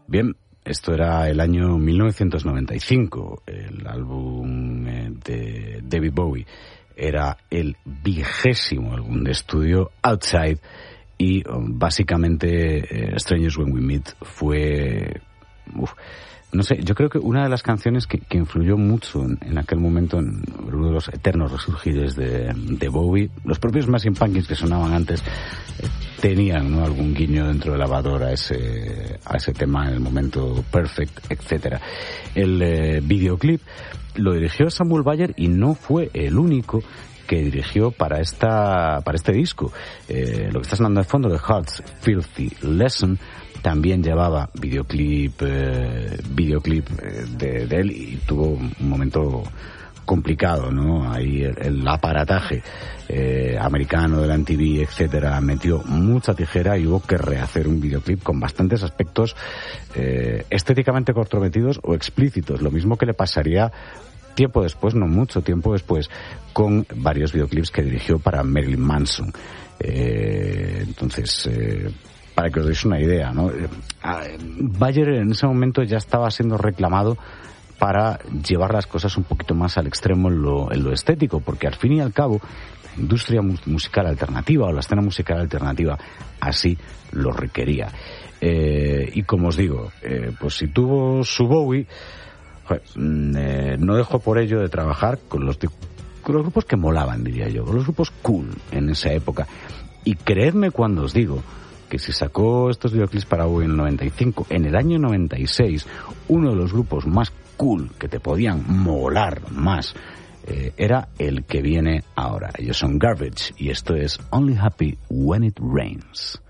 Bien, esto era el año 1995, el álbum de David Bowie era el 20º álbum de estudio, Outside, y básicamente Strangers When We Meet fue... no sé, yo creo que una de las canciones que influyó mucho en aquel momento, en uno de los eternos resurgires de Bowie, los propios Smashing Pumpkins que sonaban antes tenían, ¿no?, algún guiño dentro de la lavadora a ese tema en el momento Perfect, etcétera. El videoclip lo dirigió Samuel Bayer y no fue el único que dirigió para este disco. Lo que está sonando de fondo, de Heart's Filthy Lesson, también llevaba videoclip de él, y tuvo un momento complicado, ¿no? Ahí el aparataje americano de la MTV, etcétera, metió mucha tijera y hubo que rehacer un videoclip con bastantes aspectos estéticamente comprometidos o explícitos, lo mismo que le pasaría tiempo después, no mucho tiempo después, con varios videoclips que dirigió para Marilyn Manson. Entonces, para que os deis una idea, ¿no? Bayer en ese momento ya estaba siendo reclamado para llevar las cosas un poquito más al extremo en lo estético, porque al fin y al cabo la industria musical alternativa o la escena musical alternativa así lo requería. Y como os digo, pues si tuvo su Bowie, no dejó por ello de trabajar con los grupos que molaban, diría yo, con los grupos cool en esa época. Y creedme cuando os digo que si sacó estos videoclips para Bowie en el 95, en el año 96, uno de los grupos más cool que te podían molar más era el que viene ahora. Ellos son Garbage y esto es Only Happy When It Rains.